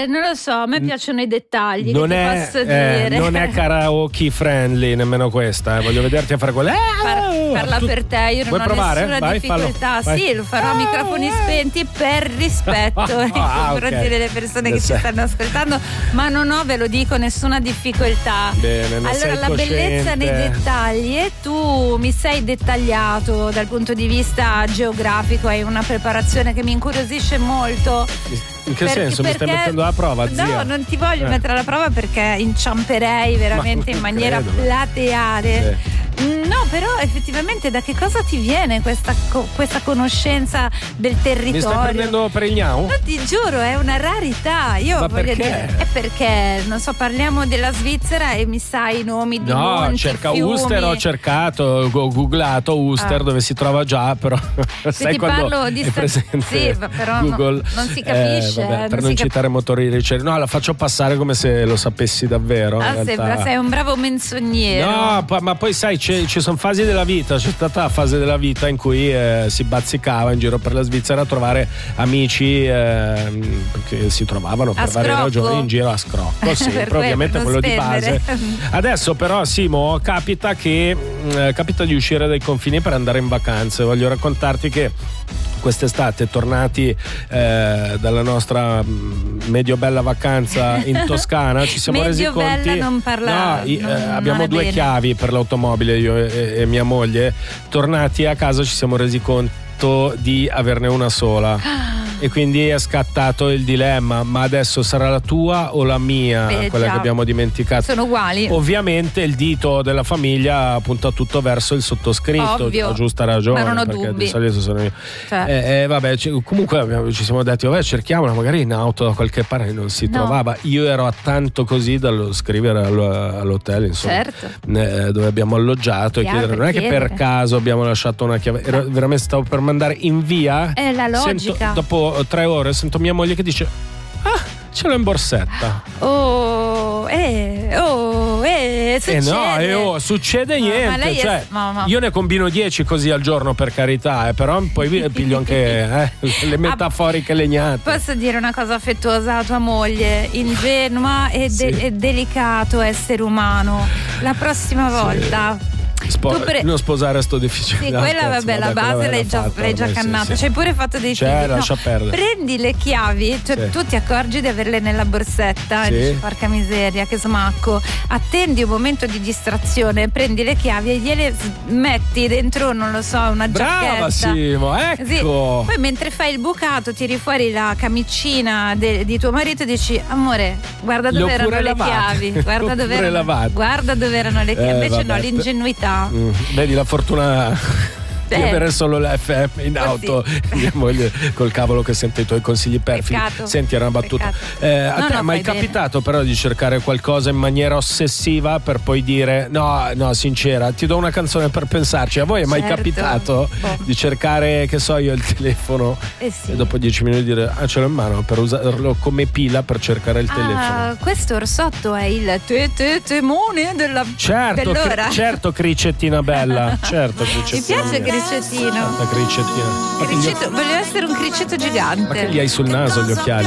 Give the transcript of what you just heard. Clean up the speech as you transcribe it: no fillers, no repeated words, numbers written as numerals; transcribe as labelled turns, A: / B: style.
A: non lo so, a me piacciono i dettagli.
B: Non
A: che
B: è,
A: posso dire?
B: Non è karaoke friendly nemmeno questa. Voglio vederti a fare quella.
A: Parla per te, io non
B: vuoi
A: ho
B: provare?
A: nessuna
B: Vai,
A: difficoltà.
B: fallo.
A: Sì, lo farò a microfoni spenti per rispetto nei confronti delle persone che ci stanno ascoltando, ma non ho, ve lo dico, nessuna difficoltà.
B: Bene,
A: allora,
B: sei
A: la
B: cosciente.
A: bellezza nei dettagli, e tu mi sei dettagliato dal punto di vista geografico, hai una preparazione che mi incuriosisce molto.
B: In che senso? Mi stai mettendo alla prova, zia?
A: No, non ti voglio mettere alla prova perché inciamperei veramente in maniera plateale.
B: Sì.
A: No, però effettivamente da che cosa ti viene questa conoscenza del territorio?
B: Mi stai prendendo per il gnau?
A: No, ti giuro, è una rarità. Io
B: Ma
A: voglio
B: perché?
A: dire, è perché, non so, parliamo della Svizzera e mi sai i nomi di monti,
B: cerca
A: fiumi.
B: Uster, ho cercato, ho googlato Uster dove si trova già, però sai
A: ti
B: quando
A: parlo di
B: è presente
A: sì, però
B: Google,
A: non si capisce.
B: per non citare motori di ricerca. No, la faccio passare come se lo sapessi davvero.
A: Sembra, sei un bravo menzognero.
B: No, ma poi sai, ci sono fasi della vita, c'è stata la fase della vita in cui si bazzicava in giro per la Svizzera a trovare amici che si trovavano per varie ragioni in giro a scrocco, sempre ovviamente quello
A: spendere.
B: di base. Adesso però Simo capita di uscire dai confini per andare in vacanze. Voglio raccontarti che quest'estate, tornati dalla nostra medio bella vacanza in Toscana, ci siamo resi conti.
A: Medio bella non parlare.
B: Abbiamo due chiavi per l'automobile, io e mia moglie. Tornati a casa ci siamo resi conto di averne una sola. E quindi è scattato il dilemma: ma adesso sarà la tua o la mia, quella che abbiamo dimenticato?
A: Sono uguali.
B: Ovviamente il dito della famiglia punta tutto verso il sottoscritto.
A: Ovvio.
B: A giusta ragione,
A: ma non ho
B: perché
A: dubbi.
B: di solito sono io. Vabbè, comunque ci siamo detti, vabbè, cerchiamola magari in auto da qualche parte, non si trovava. Io ero a tanto così dallo scrivere all'hotel, insomma,
A: certo.
B: Dove abbiamo alloggiato, e chiedere, non è che per caso abbiamo lasciato una chiave, veramente stavo per mandare in via.
A: È la logica.
B: Dopo 3 ore sento mia moglie che dice: ce l'ho in borsetta.
A: Succede.
B: Succede niente. Io ne combino 10 così al giorno, per carità, però poi piglio anche le metaforiche legnate.
A: Posso dire una cosa affettuosa a tua moglie? Ingenua e delicato essere umano. La prossima volta
B: non sposare sto difficile.
A: Sì, quella vabbè, la base l'hai già cannata.
B: Sì.
A: Ci hai pure fatto dei figli.
B: Lascia perdere.
A: Prendi le chiavi, tu ti accorgi di averle nella borsetta e dici porca miseria, che smacco. Attendi un momento di distrazione, prendi le chiavi e gliele metti dentro, non lo so, una giacchetta.
B: Brava Simo, ecco.
A: Sì. Poi mentre fai il bucato tiri fuori la camicina di tuo marito e dici: amore, guarda dove erano le chiavi. Guarda dove erano le chiavi. Invece no, l'ingenuità.
B: Vedi la fortuna di avere solo la FM in auto. Mia moglie col cavolo che sente i tuoi consigli perfidi. Senti, era una battuta. A te è mai capitato però di cercare qualcosa in maniera ossessiva per poi dire no, sincera, ti do una canzone per pensarci? A voi è mai capitato di cercare, che so io, il telefono e dopo 10 minuti dire ce l'ho in mano, per usarlo come pila per cercare il telefono?
A: Questo orsotto è il temone della bell'ora.
B: Certo, cricettina bella. Certo,
A: mi piace cricettino.
B: Cricettina.
A: Voglio essere un criceto gigante.
B: Ma che gli hai sul naso gli occhiali?